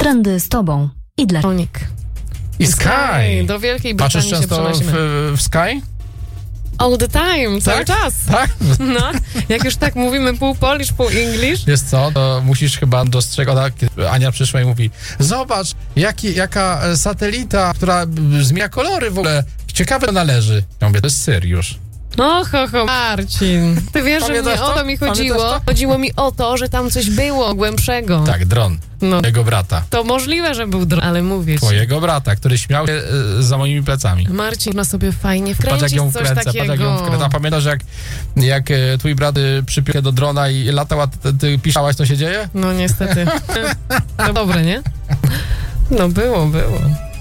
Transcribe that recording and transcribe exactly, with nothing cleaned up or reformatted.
Trendy z tobą i dla Rolnik. I Sky. Sky. Do Wielkiej Brytanii Patrzysz się często przenosimy. w, w Sky? All the time, cały tak? czas. Tak? No, jak już tak mówimy pół Polish, pół English. Wiesz co, to musisz chyba dostrzegać, kiedy Ania przyszła i mówi, zobacz, jaki, jaka satelita, która zmienia kolory w ogóle, ciekawe należy. Ja mówię, to jest Syriusz. No, ho, ho, Marcin. Ty wiesz, że nie o to mi chodziło. To? Chodziło mi o to, że tam coś było głębszego. Tak, dron. No. Jego brata. To możliwe, że był dron, ale mówię ci. Twojego brata, który śmiał się y, za moimi plecami. Marcin ma sobie fajnie wkręcić patrz, jak ją coś wkręcę, takiego. Patrz, jak ją wkręcę. A pamiętasz, jak, jak y, twój brat y, przypiął się do drona i latał, a ty, ty pisałaś, co się dzieje? No niestety. To dobre, nie? No było, było.